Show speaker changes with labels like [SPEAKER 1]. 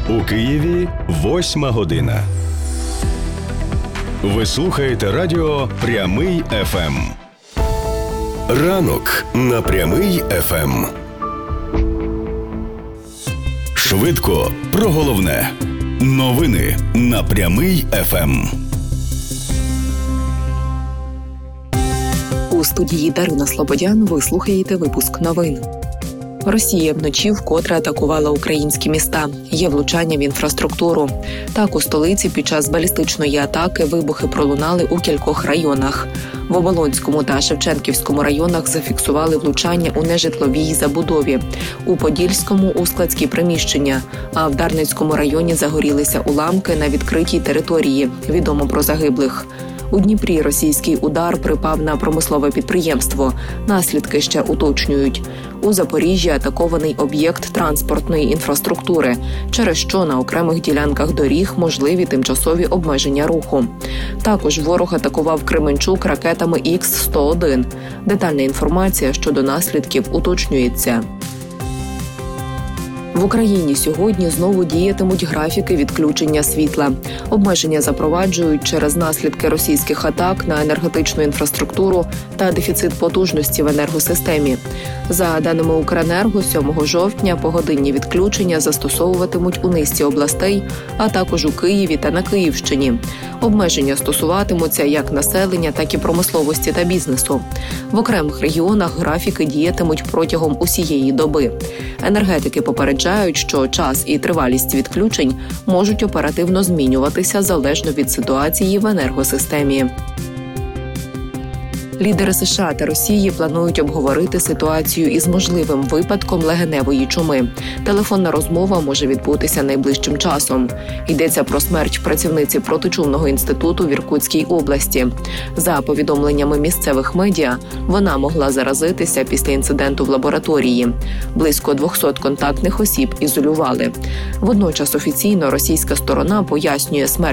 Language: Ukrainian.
[SPEAKER 1] У Києві 8 година. Ви слухаєте радіо «Прямий ФМ». Ранок на «Прямий ФМ». Швидко про головне. Новини на «Прямий ФМ».
[SPEAKER 2] У студії Дарина Слободян ви слухаєте випуск новин. Росія вночі вкотре атакувала українські міста. Є влучання в інфраструктуру. Так, у столиці під час балістичної атаки вибухи пролунали у кількох районах. В Оболонському та Шевченківському районах зафіксували влучання у нежитловій забудові. У Подільському – у складські приміщення. А в Дарницькому районі загорілися уламки на відкритій території. Відомо про загиблих. У Дніпрі російський удар припав на промислове підприємство. Наслідки ще уточнюють. У Запоріжжі атакований об'єкт транспортної інфраструктури, через що на окремих ділянках доріг можливі тимчасові обмеження руху. Також ворог атакував Кременчук ракетами Х-101. Детальна інформація щодо наслідків уточнюється. В Україні сьогодні знову діятимуть графіки відключення світла. Обмеження запроваджують через наслідки російських атак на енергетичну інфраструктуру та дефіцит потужності в енергосистемі. За даними Укренерго, 7 жовтня погодинні відключення застосовуватимуть у низці областей, а також у Києві та на Київщині. Обмеження стосуватимуться як населення, так і промисловості та бізнесу. В окремих регіонах графіки діятимуть протягом усієї доби. Енергетики попереджають, що час і тривалість відключень можуть оперативно змінюватися залежно від ситуації в енергосистемі. Лідери США та Росії планують обговорити ситуацію із можливим випадком легеневої чуми. Телефонна розмова може відбутися найближчим часом. Йдеться про смерть працівниці протичумного інституту в Іркутській області. За повідомленнями місцевих медіа, вона могла заразитися після інциденту в лабораторії. Близько 200 контактних осіб ізолювали. Водночас офіційно російська сторона пояснює смерть